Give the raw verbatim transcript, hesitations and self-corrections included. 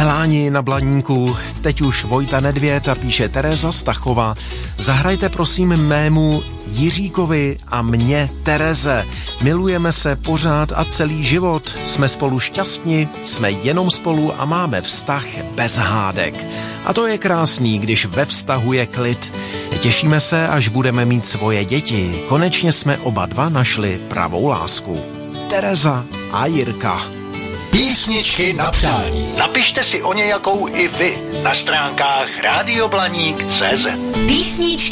Eláni na Blaníku, teď už Vojta Nedvěd a píše Tereza Stachová. Zahrajte prosím mému Jiříkovi a mě Tereze. Milujeme se pořád a celý život. Jsme spolu šťastní, jsme jenom spolu a máme vztah bez hádek. A to je krásný, když ve vztahu je klid. Těšíme se, až budeme mít svoje děti. Konečně jsme oba dva našli pravou lásku. Tereza a Jirka. Písničky na přání. Napište si o nějakou i vy na stránkách rádio blaník tečka cé zet. Písničky